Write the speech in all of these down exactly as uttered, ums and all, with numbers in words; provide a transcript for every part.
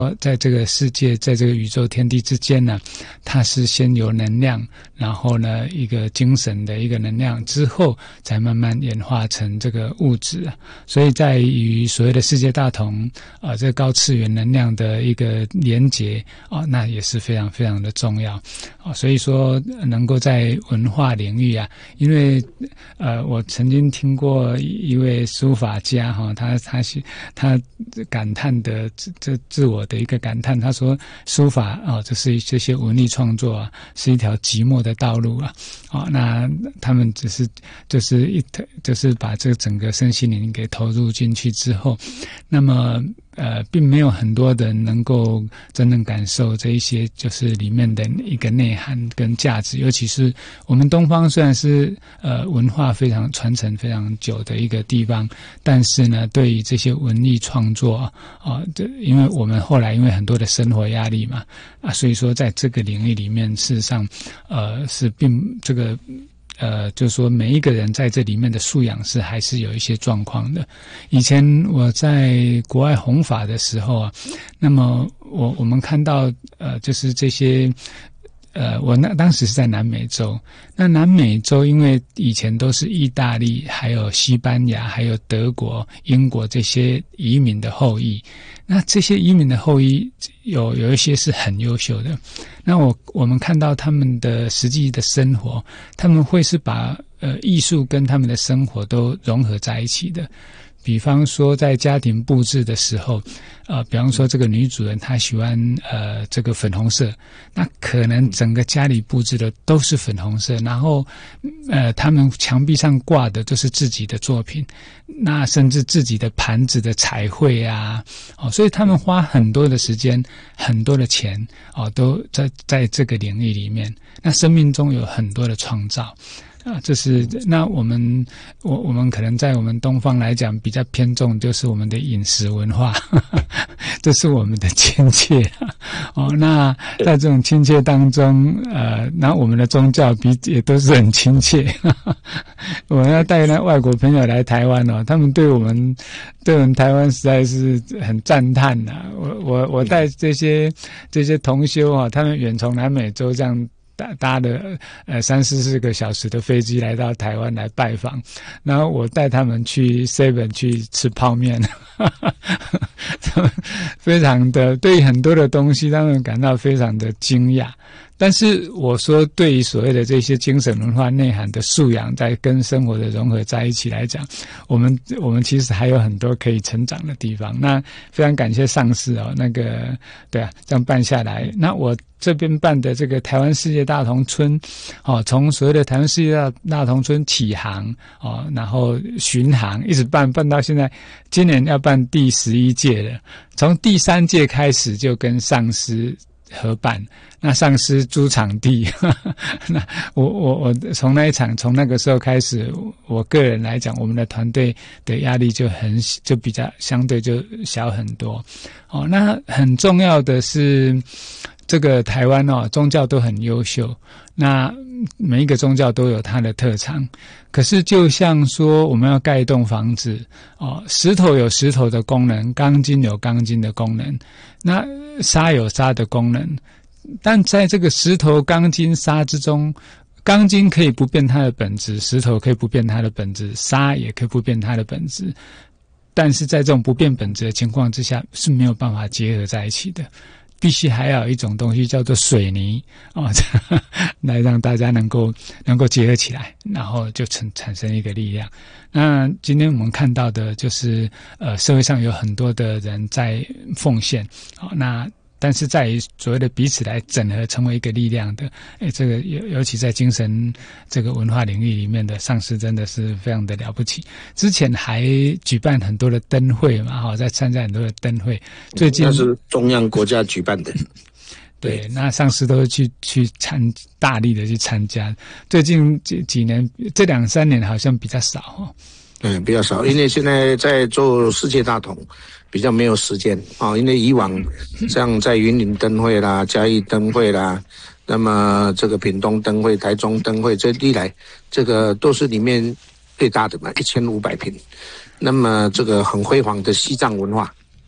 在这个世界，在这个宇宙天地之间呢，它是先有能量，然后呢一个精神的一个能量，之后才慢慢演化成这个物质。所以在于所谓的世界大同啊、呃，这个高次元能量的一个连结啊、呃，那也是非常非常的重要啊、呃。所以说能够在文化领域啊，因为呃，我曾经听过一位书法家哈，他他是他感叹的这自我的一个感叹，他说书法啊、哦，这是这些文艺创作啊，是一条寂寞的道路啊，啊、哦，那他们只是就是一就是把这个整个身心灵给投入进去之后，那么呃，并没有很多人能够真正感受这一些就是里面的一个内涵跟价值，尤其是我们东方虽然是呃文化非常传承非常久的一个地方，但是呢，对于这些文艺创作啊，啊，这因为我们后来因为很多的生活压力嘛，啊，所以说在这个领域里面，事实上，呃，是并这个。呃，就是说每一个人在这里面的素养是还是有一些状况的。以前我在国外弘法的时候啊，那么我我们看到呃，就是这些。呃，我那当时是在南美洲，那南美洲因为以前都是意大利、还有西班牙、还有德国、英国这些移民的后裔，那这些移民的后裔有有一些是很优秀的，那我我们看到他们的实际的生活，他们会是把呃艺术跟他们的生活都融合在一起的。比方说在家庭布置的时候，呃，比方说这个女主人她喜欢呃这个粉红色，那可能整个家里布置的都是粉红色，然后呃他们墙壁上挂的都是自己的作品，那甚至自己的盘子的彩绘啊，哦，所以他们花很多的时间、很多的钱哦，都在在这个领域里面。那生命中有很多的创造。啊，这是那我们我我们可能在我们东方来讲比较偏重就是我们的饮食文化，呵呵，这是我们的亲切哦。那在这种亲切当中，呃，那我们的宗教比也都是很亲切。呵呵，我们要带那外国朋友来台湾哦，他们对我们对我们台湾实在是很赞叹呐、啊。我我我带这些这些同修啊，他们远从南美洲这样。搭搭的呃三四十个小时的飞机来到台湾来拜访，然后我带他们去 Seven 去吃泡面，他们非常的对于很多的东西，他们感到非常的惊讶。但是我说，对于所谓的这些精神文化内涵的素养，在跟生活的融合在一起来讲，我们我们其实还有很多可以成长的地方。那非常感谢上师哦，那个对啊，这样办下来，那我这边办的这个台湾世界大同村，哦，从所谓的台湾世界大大同村起航哦，然后巡航，一直办办到现在，今年要办第十一届了。从第三届开始就跟上师合办，那上师租场地，呵呵，那我我我从那一场从那个时候开始，我个人来讲，我们的团队的压力就很就比较相对就小很多。哦，那很重要的是，这个台湾哦，宗教都很优秀，那每一个宗教都有它的特长。可是就像说我们要盖一栋房子哦，石头有石头的功能，钢筋有钢筋的功能，那沙有沙的功能。但在这个石头、钢筋、沙之中，钢筋可以不变它的本质，石头可以不变它的本质，沙也可以不变它的本质。但是在这种不变本质的情况之下，是没有办法结合在一起的。必须还要有一种东西叫做水泥哦，来让大家能够能够结合起来，然后就产产生一个力量。那今天我们看到的就是呃社会上有很多的人在奉献，好、哦，那但是在于所谓的彼此来整合成为一个力量的，诶，这个尤尤其在精神这个文化领域里面的上师真的是非常的了不起。之前还举办很多的灯会嘛，哈，在参加很多的灯会。最近那是中央国家举办的。 对，那上师都去去参大力的去参加。最近这几年，这两三年好像比较少哦。 嗯，比较少，因为现在在做世界大同，比较没有时间啊。因为以往像在云林灯会啦、嘉义灯会啦，那么这个屏东灯会、台中灯会，这历来这个都是里面最大的嘛，一千五百坪。那么这个很辉煌的西藏文化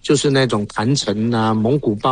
就是那种坛城啊、蒙古包。